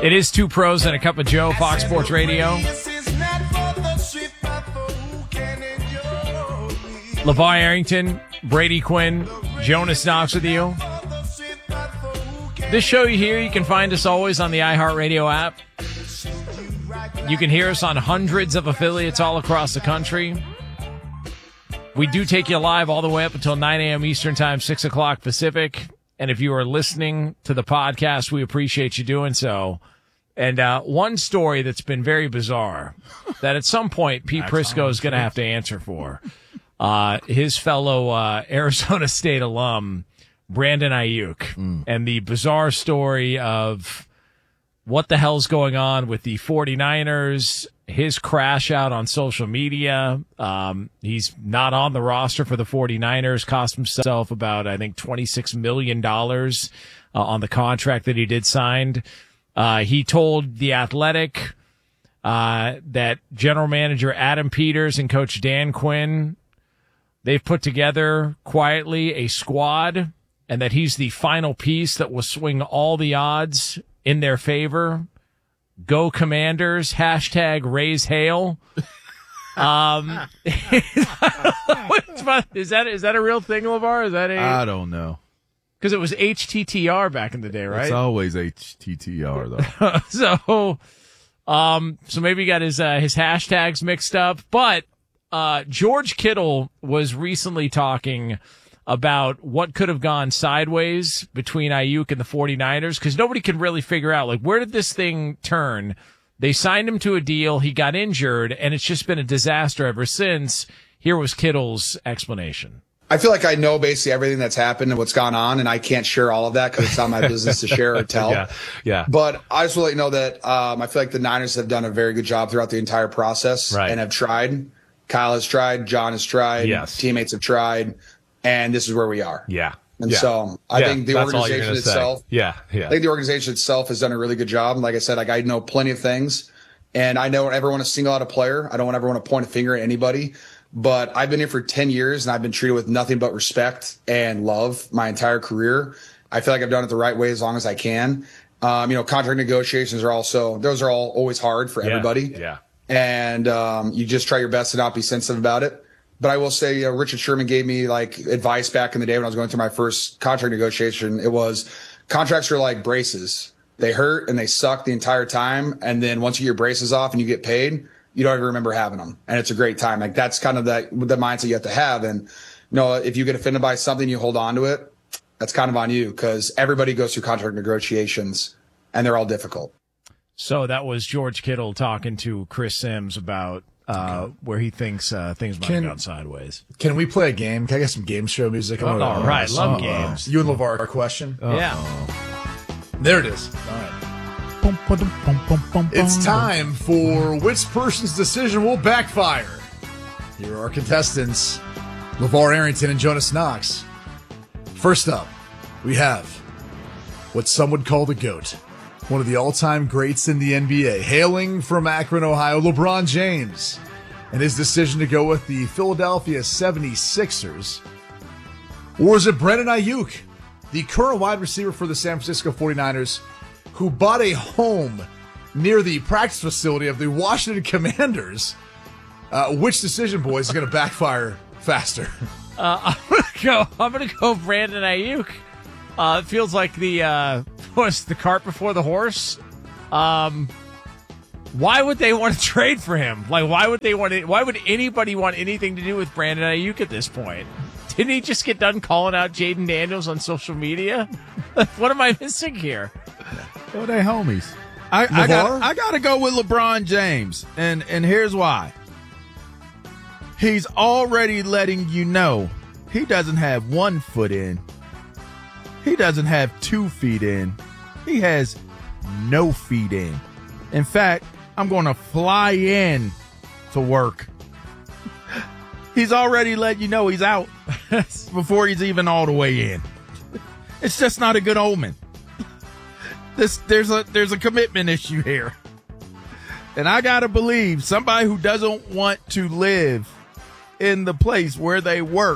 It is Two Pros and a Cup of Joe, Fox Sports Radio. LeVar Arrington, Brady Quinn, Jonas Knox with you. This show you hear, you can find us always on the iHeartRadio app. You can hear us on hundreds of affiliates all across the country. We do take you live all the way up until 9 a.m. Eastern Time, 6 o'clock Pacific. And if you are listening to the podcast, we appreciate you doing so. And one story that's been very bizarre that at some point Pete Prisco is going to have to answer for. His fellow Arizona State alum, Brandon Ayuk, and the bizarre story of what the hell's going on with the 49ers, his crash out on social media. He's not on the roster for the 49ers, cost himself about, I think, $26 million on the contract that he did sign. He told The Athletic that general manager Adam Peters and coach Dan Quinn, they've put together quietly a squad and that he's the final piece that will swing all the odds in their favor. Go Commanders, hashtag raise hail. Is that a real thing, LeVar? I don't know. Because it was HTTR back in the day, right? It's always HTTR, though. So maybe he got his hashtags mixed up. But George Kittle was recently talking about what could have gone sideways between Ayuk and the 49ers, because nobody can really figure out, like, where did this thing turn? They signed him to a deal, he got injured, and it's just been a disaster ever since. Here was Kittle's explanation. I feel like I know basically everything that's happened and what's gone on, and I can't share all of that because it's not my business to share or tell. Yeah. But I just want to let you know that I feel like the Niners have done a very good job throughout the entire process and have tried. Kyle has tried. John has tried. Yes. Teammates have tried. And this is where we are. Yeah. And so I think the organization itself, I think the organization itself has done a really good job. And like I said, like I know plenty of things, and I don't ever want to single out a player. I don't ever want to point a finger at anybody. But I've been here for 10 years, and I've been treated with nothing but respect and love my entire career. I feel like I've done it the right way as long as I can. Contract negotiations are those are all always hard for everybody. Yeah. And you just try your best to not be sensitive about it. But I will say, Richard Sherman gave me like advice back in the day when I was going through my first contract negotiation. It was contracts are like braces. They hurt and they suck the entire time. And then once you get your braces off and you get paid, you don't even remember having them. And it's a great time. Like that's kind of the mindset you have to have. And if you get offended by something, you hold on to it. That's kind of on you, because everybody goes through contract negotiations and they're all difficult. So that was George Kittle talking to Chris Sims about where he thinks things might have gone sideways. Can we play a game? Can I get some game show music? All right. Love games. You and LeVar, our question? Yeah. There it is. All right. It's time for which person's decision will backfire. Here are our contestants, LeVar Arrington and Jonas Knox. First up, we have what some would call the GOAT, one of the all-time greats in the NBA, hailing from Akron, Ohio, LeBron James, and his decision to go with the Philadelphia 76ers. Or is it Brandon Ayuk, the current wide receiver for the San Francisco 49ers, who bought a home near the practice facility of the Washington Commanders? Which decision, boys, is going to backfire faster? I'm gonna go Brandon Ayuk. It feels like the cart before the horse. Why would they want to trade for him? Like, why would anybody want anything to do with Brandon Ayuk at this point? Didn't he just get done calling out Jaden Daniels on social media? What am I missing here? Well, they homies. I got to go with LeBron James, and here's why. He's already letting you know he doesn't have 1 foot in. He doesn't have 2 feet in. He has no feet in. In fact, I'm going to fly in to work. He's already let you know he's out before he's even all the way in. It's just not a good omen. There's a commitment issue here. And I got to believe somebody who doesn't want to live in the place where they work,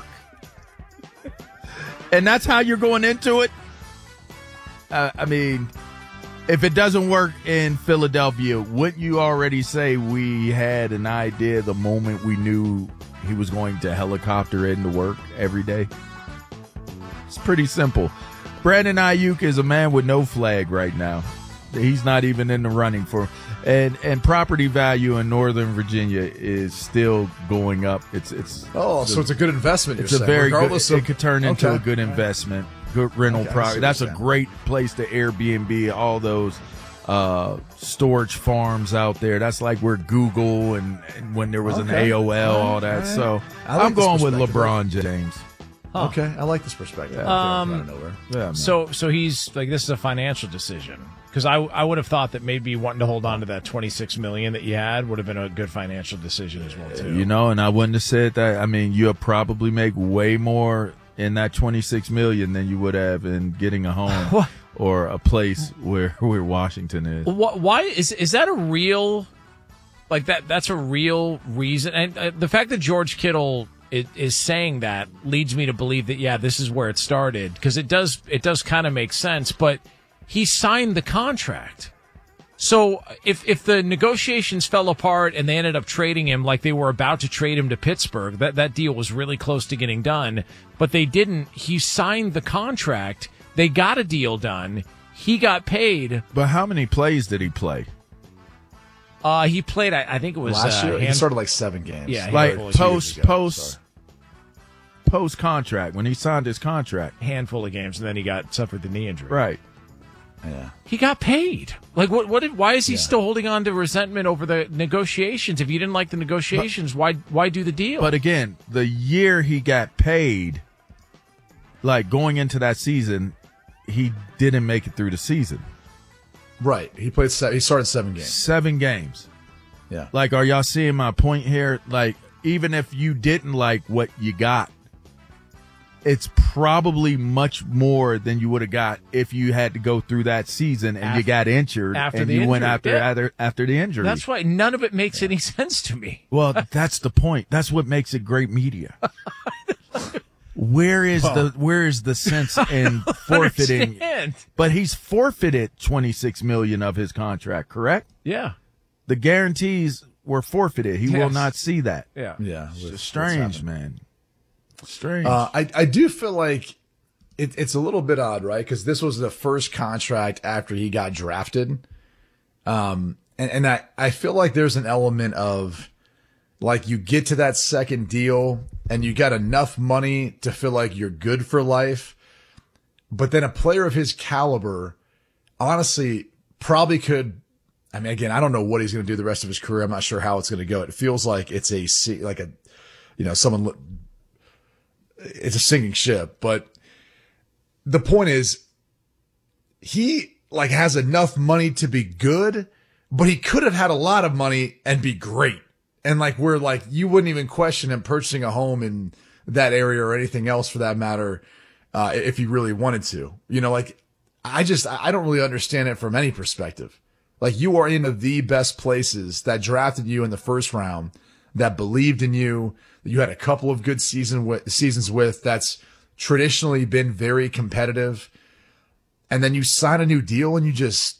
and that's how you're going into it. I mean, if it doesn't work in Philadelphia, wouldn't you already say we had an idea the moment we knew he was going to helicopter into work every day? It's pretty simple. Brandon Ayuk is a man with no flag right now. He's not even in the running for, and property value in Northern Virginia is still going up. So it's a good investment. It's a very good. It could turn into a good investment. Good rental property. That's a great place to Airbnb. All those storage farms out there. That's like where Google and when there was an AOL, all that. Right. So I'm going with LeBron James. Huh. Okay, I like this perspective. Out of nowhere. Yeah, so he's like, this is a financial decision, because I would have thought that maybe wanting to hold on to that $26 million that you had would have been a good financial decision as well too. And I wouldn't have said that. I mean, you'll probably make way more in that $26 million than you would have in getting a home or a place where Washington is. Why is that a real, like that's a real reason? And the fact that George Kittle is saying that leads me to believe that, this is where it started, because it does kind of make sense. But he signed the contract. So if the negotiations fell apart and they ended up trading him, like they were about to trade him to Pittsburgh, that deal was really close to getting done, but they didn't. He signed the contract. They got a deal done. He got paid. But how many plays did he play? He played, I think it was last year. He started like 7 games. Yeah, like post contract, when he signed his contract, handful of games, and then he suffered the knee injury. Right. Yeah. He got paid. Like why is he still holding on to resentment over the negotiations? If you didn't like the negotiations, why do the deal? But again, the year he got paid, like going into that season, he didn't make it through the season. Right. He started 7 games. 7 games. Yeah. Like, are y'all seeing my point here? Like, even if you didn't like what you got, it's probably much more than you would have got if you had to go through that season and you got injured and you went after the injury. That's why none of it makes any sense to me. Well, that's the point. That's what makes it great media. Where is the sense in forfeiting? But he's forfeited $26 million of his contract, correct? Yeah. The guarantees were forfeited. He will not see that. Yeah. Yeah. It's strange, man. Strange. I do feel like it's a little bit odd, right? Because this was the first contract after he got drafted. And I feel like there's an element of, like, you get to that second deal and you got enough money to feel like you're good for life. But then a player of his caliber, honestly, probably could. I mean, again, I don't know what he's going to do the rest of his career. I'm not sure how it's going to go. It feels like it's it's a sinking ship. But the point is, he has enough money to be good, but he could have had a lot of money and be great. And where you wouldn't even question him purchasing a home in that area or anything else for that matter, if he really wanted to. I don't really understand it from any perspective. You are in the best places that drafted you in the first round, that believed in you, that you had a couple of good seasons with, that's traditionally been very competitive. And then you sign a new deal and you just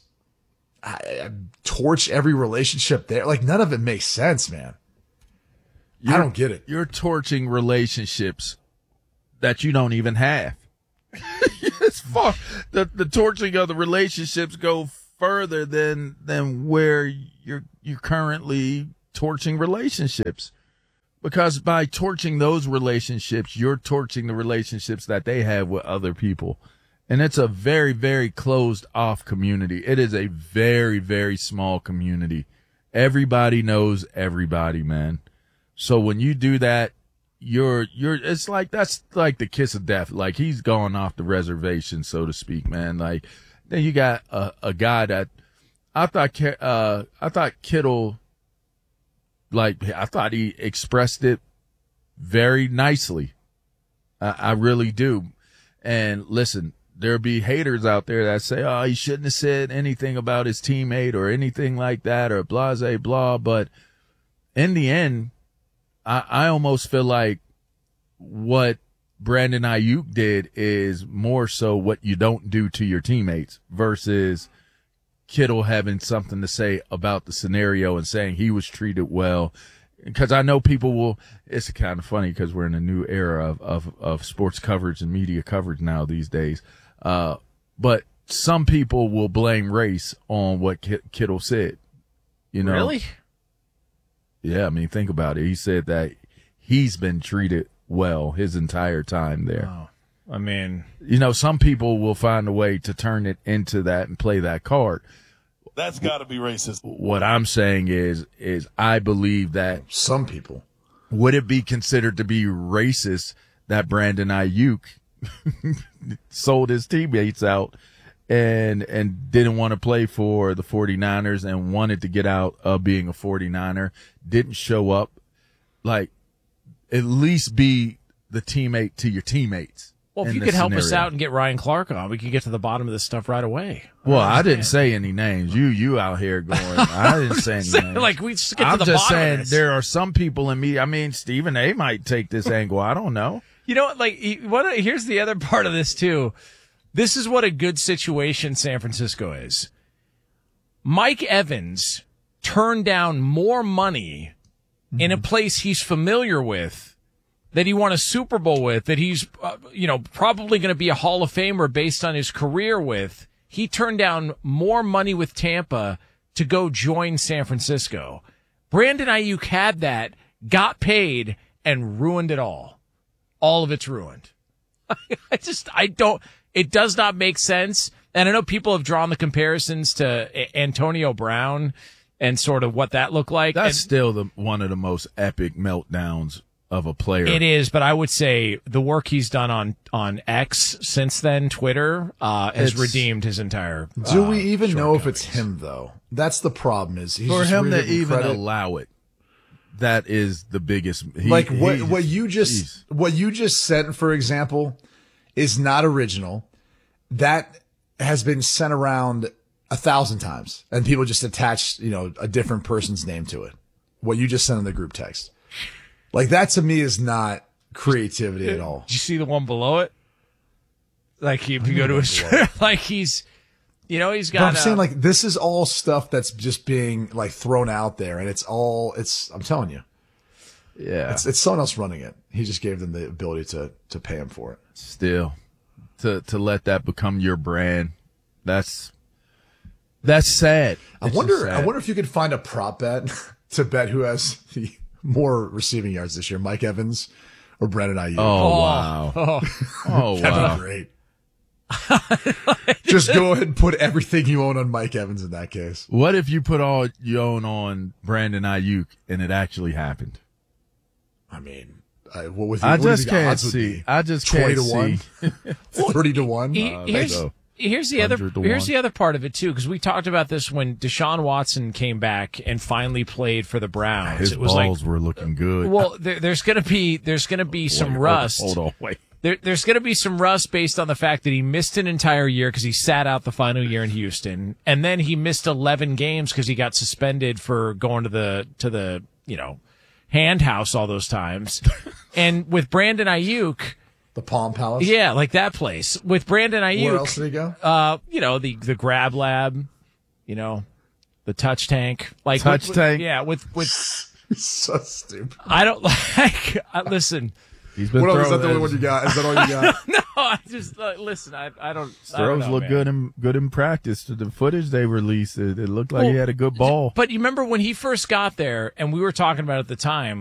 torch every relationship there. None of it makes sense, man. I don't get it. You're torching relationships that you don't even have. It's far. The torching of the relationships go further than where you're currently torching relationships, because by torching those relationships, you're torching the relationships that they have with other people. And it's a very, very closed off community. It is a very, very small community. Everybody knows everybody, man. So when you do that, it's that's like the kiss of death. He's gone off the reservation, so to speak, man. Then you got a guy that I thought Kittle, I thought he expressed it very nicely. I really do. And listen, there'll be haters out there that say, oh, he shouldn't have said anything about his teammate or anything like that, or blase blah. But in the end, I almost feel like what Brandon Ayuk did is more so what you don't do to your teammates versus Kittle having something to say about the scenario and saying he was treated well. Because I know people will. It's kind of funny because we're in a new era of sports coverage and media coverage now these days. But some people will blame race on what Kittle said. You know, really? Yeah, I mean, think about it. He said that he's been treated well his entire time there. Oh, I mean, you know, some people will find a way to turn it into that and play that card. That's got to be racist. What I'm saying is I believe that some people would it be considered to be racist that Brandon Ayuk sold his teammates out and didn't want to play for the 49ers and wanted to get out of being a 49er, didn't show up, like at least be the teammate to your teammates. Well, if you could help us out and get Ryan Clark on, we could get to the bottom of this stuff right away. Well, I didn't say any names. You out here going, I didn't say any names. Like, we just get I'm to the just bottom saying of this. there are some people in me. I mean, Stephen A. might take this angle. I don't know. You know what? Like, here's the other part of this, too. This is what a good situation San Francisco is. Mike Evans turned down more money in a place he's familiar with, that he won a Super Bowl with, that he's, probably going to be a Hall of Famer based on his career with. He turned down more money with Tampa to go join San Francisco. Brandon Ayuk had that, got paid, and ruined it all. All of it's ruined. It does not make sense. And I know people have drawn the comparisons to Antonio Brown and sort of what that looked like. That's still one of the most epic meltdowns of a player. It is, but I would say the work he's done on X since then, Twitter, has redeemed his entire. Do we even know if it's him though? That's the problem. Is he's for just him to really even credit. Allow it? That is the biggest. What you just said, for example, is not original. That has been sent around 1,000 times, and people just attach, a different person's name to it. What you just sent in the group text. Like, that to me is not creativity at all. Did you see the one below it? Like, if you go to his, like he's got. But I'm saying, like, this is all stuff that's just being, like, thrown out there, and I'm telling you. Yeah. It's someone else running it. He just gave them the ability to pay him for it. Still, to let that become your brand, that's sad. I wonder if you could find a prop bet to bet who has the more receiving yards this year, Mike Evans or Brandon Ayuk. Oh, wow. Oh, That'd wow. be great. Just go ahead and put everything you own on Mike Evans in that case. What if you put all you own on Brandon Ayuk and it actually happened? I mean, what was I just can't see. I just 20 can't to 1? see. 30 to 1? Here's the other part of it too, because we talked about this when Deshaun Watson came back and finally played for the Browns. His balls were looking good. Well, there's gonna be some rust. Hold on, wait. There's going to be some rust based on the fact that he missed an entire year because he sat out the final year in Houston, and then he missed 11 games because he got suspended for going to the hand house all those times. And with Brandon Ayuk, the Palm Palace, yeah, like that place. With Brandon Ayuk, where else did he go? The Grab Lab, the Touch Tank, like Tank. Yeah, with so stupid. I don't like. Listen. He's been what else is that the only one you got? Is that all you got? No, I just listen. I don't. Throws look good in practice. The footage they released, it looked like he had a good ball. But you remember when he first got there, and we were talking about it at the time.